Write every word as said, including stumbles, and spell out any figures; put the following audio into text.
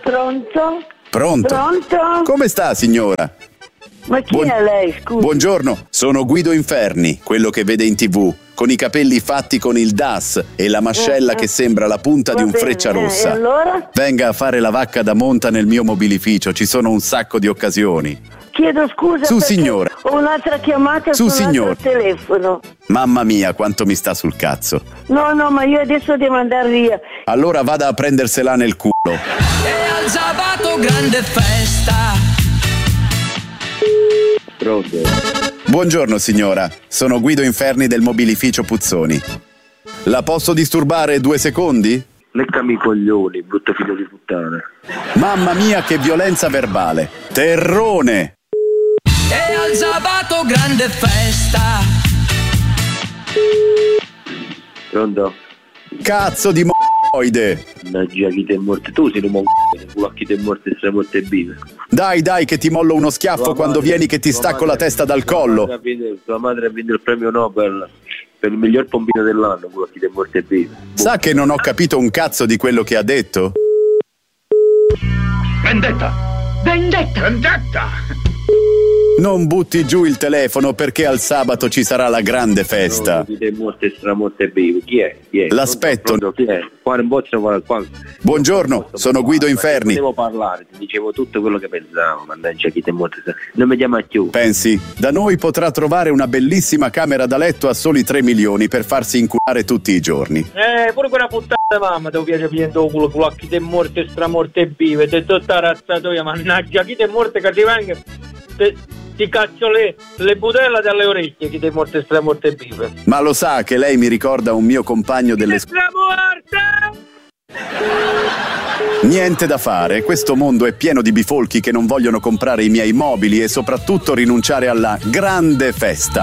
Pronto? Pronto? Pronto? Come sta, signora? Ma chi Buon- è lei, scusa? Buongiorno, sono Guido Inferni, quello che vede in tv, con i capelli fatti con il D A S e la mascella Eh, eh. che sembra la punta Va di un bene, Frecciarossa. eh, e allora? Venga a fare la vacca da monta nel mio mobilificio, ci sono un sacco di occasioni. Chiedo scusa Su, perché signora. ho un'altra chiamata Su, su un signora. altro telefono. Mamma mia, quanto mi sta sul cazzo. No, no, ma io adesso devo andare via. Allora vada a prendersela nel culo. E al sabato grande festa. Pronto? Buongiorno signora, sono Guido Inferni del mobilificio Puzzoni. La posso disturbare due secondi? Leccami i coglioni, brutto figlio di puttana. Mamma mia, che violenza verbale. Terrone! E al sabato grande festa. Pronto? Cazzo di m***oide! Mannaggia chi te è morto. Tu sei un m***o, culo a chi te è morto e sei morto e vive. Dai, dai, che ti mollo uno schiaffo Tua quando madre- vieni che ti tua stacco la madre- testa dal tua collo. madre ha vinto- Tua madre ha vinto il premio Nobel per il miglior pompino dell'anno, culo a chi te è morto e vive. Sa che non ho capito un cazzo di quello che ha detto? Vendetta! Vendetta! Vendetta! Non butti giù il telefono perché al sabato ci sarà la grande festa. Chi te è morto e stramorto e vive. Chi è? Chi è? L'aspetto. Pronto, chi è? Qua in boccia, qua, qua. Buongiorno, sono Guido Inferni. Devo parlare, ti dicevo tutto quello che pensavo, mannaggia chi te è morto. Non mi chiama più. Pensi, da noi potrà trovare una bellissima camera da letto a soli tre milioni per farsi inculare tutti i giorni. Eh, pure quella puttana mamma ti piace pigliando culo, culo a chi ti è morto e stramorto e vive, te tutta razzatoia, mannaggia, chi ti è morto che ti venga, te, ti caccio le, le budella dalle orecchie, chi ti è morto e stramorto e vive. Ma lo sa che lei mi ricorda un mio compagno delle scuole. Stramorto! Niente da fare, questo mondo è pieno di bifolchi che non vogliono comprare i miei mobili e soprattutto rinunciare alla grande festa.